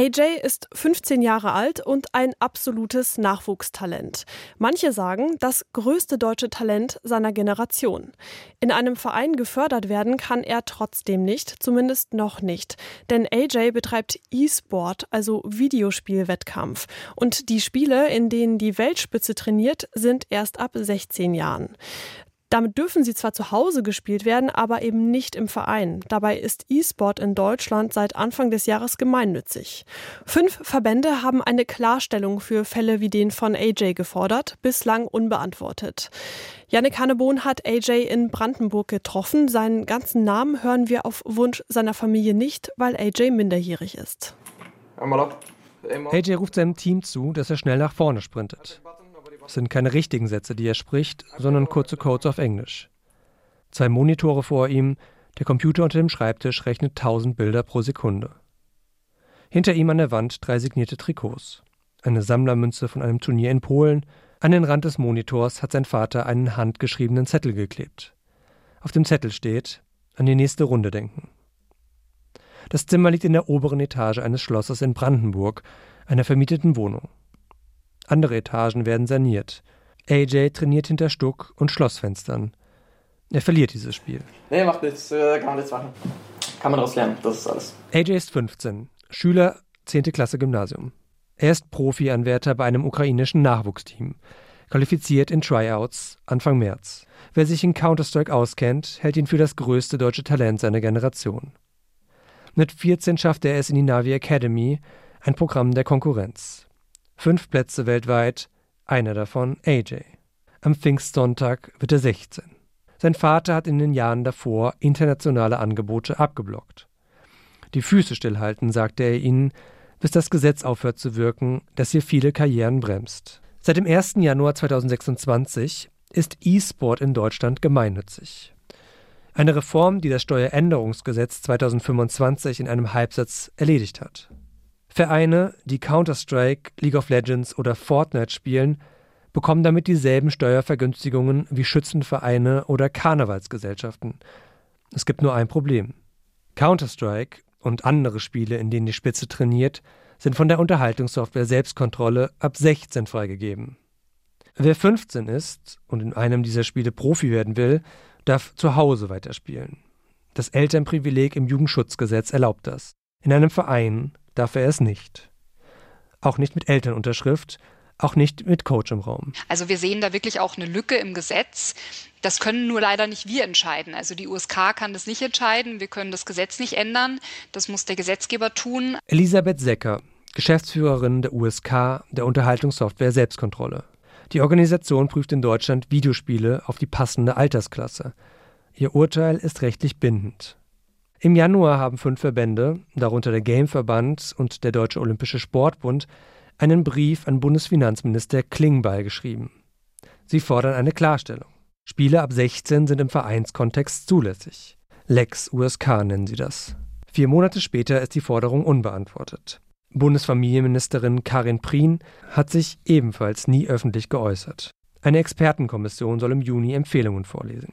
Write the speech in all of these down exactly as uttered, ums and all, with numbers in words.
A J ist fünfzehn Jahre alt und ein absolutes Nachwuchstalent. Manche sagen, das größte deutsche Talent seiner Generation. In einem Verein gefördert werden kann er trotzdem nicht, zumindest noch nicht. Denn A J betreibt E-Sport, also Videospielwettkampf. Und die Spiele, in denen die Weltspitze trainiert, sind erst ab sechzehn Jahren. Damit dürfen sie zwar zu Hause gespielt werden, aber eben nicht im Verein. Dabei ist E-Sport in Deutschland seit Anfang des Jahres gemeinnützig. Fünf Verbände haben eine Klarstellung für Fälle wie den von A J gefordert, bislang unbeantwortet. Jannik Hannebohn hat A J in Brandenburg getroffen. Seinen ganzen Namen hören wir auf Wunsch seiner Familie nicht, weil A J minderjährig ist. A J ruft seinem Team zu, dass er schnell nach vorne sprintet. Es sind keine richtigen Sätze, die er spricht, sondern kurze Codes auf Englisch. Zwei Monitore vor ihm, der Computer unter dem Schreibtisch rechnet tausend Bilder pro Sekunde. Hinter ihm an der Wand drei signierte Trikots. Eine Sammlermünze von einem Turnier in Polen. An den Rand des Monitors hat sein Vater einen handgeschriebenen Zettel geklebt. Auf dem Zettel steht: an die nächste Runde denken. Das Zimmer liegt in der oberen Etage eines Schlosses in Brandenburg, einer vermieteten Wohnung. Andere Etagen werden saniert. A J trainiert hinter Stuck- und Schlossfenstern. Er verliert dieses Spiel. Nee, macht nichts. Kann man nichts machen. Kann man daraus lernen. Das ist alles. A J ist fünfzehn, Schüler zehnte Klasse Gymnasium. Er ist Profi-Anwärter bei einem ukrainischen Nachwuchsteam. Qualifiziert in Tryouts Anfang März. Wer sich in Counter-Strike auskennt, hält ihn für das größte deutsche Talent seiner Generation. Mit vierzehn schafft er es in die Navi Academy, ein Programm der Konkurrenz. Fünf Plätze weltweit, einer davon A J. Am Pfingstsonntag wird er sechzehn. Sein Vater hat in den Jahren davor internationale Angebote abgeblockt. Die Füße stillhalten, sagte er ihnen, bis das Gesetz aufhört zu wirken, das hier viele Karrieren bremst. Seit dem ersten Januar zweitausendsechsundzwanzig ist E-Sport in Deutschland gemeinnützig. Eine Reform, die das Steueränderungsgesetz zweitausendfünfundzwanzig in einem Halbsatz erledigt hat. Vereine, die Counter-Strike, League of Legends oder Fortnite spielen, bekommen damit dieselben Steuervergünstigungen wie Schützenvereine oder Karnevalsgesellschaften. Es gibt nur ein Problem. Counter-Strike und andere Spiele, in denen die Spitze trainiert, sind von der Unterhaltungssoftware Selbstkontrolle ab sechzehn freigegeben. Wer fünfzehn ist und in einem dieser Spiele Profi werden will, darf zu Hause weiterspielen. Das Elternprivileg im Jugendschutzgesetz erlaubt das. In einem Verein darf er es nicht. Auch nicht mit Elternunterschrift, auch nicht mit Coach im Raum. Also wir sehen da wirklich auch eine Lücke im Gesetz. Das können nur leider nicht wir entscheiden. Also die U S K kann das nicht entscheiden. Wir können das Gesetz nicht ändern. Das muss der Gesetzgeber tun. Elisabeth Secker, Geschäftsführerin der U S K, der Unterhaltungssoftware Selbstkontrolle. Die Organisation prüft in Deutschland Videospiele auf die passende Altersklasse. Ihr Urteil ist rechtlich bindend. Im Januar haben fünf Verbände, darunter der Gameverband und der Deutsche Olympische Sportbund, einen Brief an Bundesfinanzminister Klingbeil geschrieben. Sie fordern eine Klarstellung. Spiele ab sechzehn sind im Vereinskontext zulässig. Lex U S K nennen sie das. Vier Monate später ist die Forderung unbeantwortet. Bundesfamilienministerin Karin Prien hat sich ebenfalls nie öffentlich geäußert. Eine Expertenkommission soll im Juni Empfehlungen vorlesen.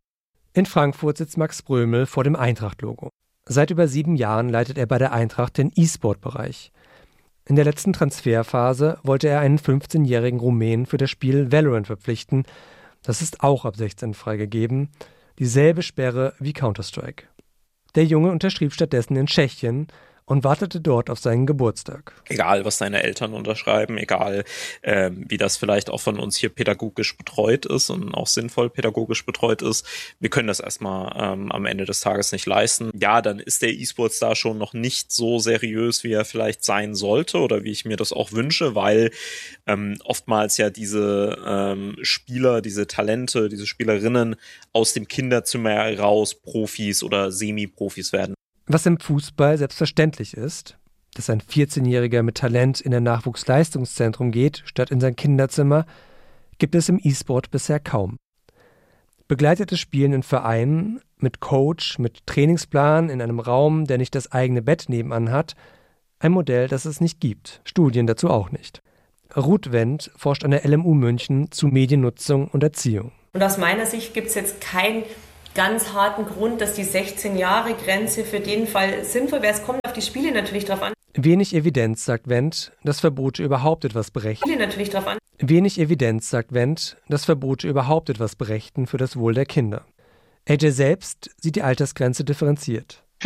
In Frankfurt sitzt Max Brömel vor dem Eintracht-Logo. Seit über sieben Jahren leitet er bei der Eintracht den E-Sport-Bereich. In der letzten Transferphase wollte er einen fünfzehnjährigen Rumänen für das Spiel Valorant verpflichten. Das ist auch ab sechzehn freigegeben. Dieselbe Sperre wie Counter-Strike. Der Junge unterschrieb stattdessen in Tschechien und wartete dort auf seinen Geburtstag. Egal, was seine Eltern unterschreiben, egal, äh, wie das vielleicht auch von uns hier pädagogisch betreut ist und auch sinnvoll pädagogisch betreut ist, wir können das erstmal ähm, am Ende des Tages nicht leisten. Ja, dann ist der E-Sports-Star schon noch nicht so seriös, wie er vielleicht sein sollte oder wie ich mir das auch wünsche, weil ähm, oftmals ja diese ähm, Spieler, diese Talente, diese Spielerinnen aus dem Kinderzimmer heraus Profis oder Semi-Profis werden. Was im Fußball selbstverständlich ist, dass ein vierzehnjähriger mit Talent in ein Nachwuchsleistungszentrum geht, statt in sein Kinderzimmer, gibt es im E-Sport bisher kaum. Begleitetes Spielen in Vereinen, mit Coach, mit Trainingsplan, in einem Raum, der nicht das eigene Bett nebenan hat, ein Modell, das es nicht gibt, Studien dazu auch nicht. Ruth Wendt forscht an der L M U München zu Mediennutzung und Erziehung. Und aus meiner Sicht gibt es jetzt kein ganz harten Grund, dass die sechzehn Jahre Grenze für den Fall sinnvoll wäre. Es kommt auf die Spiele natürlich drauf an. Wenig Evidenz, sagt Wendt, dass Verbote überhaupt etwas berechten. Spiele natürlich drauf an. Wenig Evidenz, sagt Wendt, dass Verbote überhaupt etwas berechten für das Wohl der Kinder. A J selbst sieht die Altersgrenze differenziert.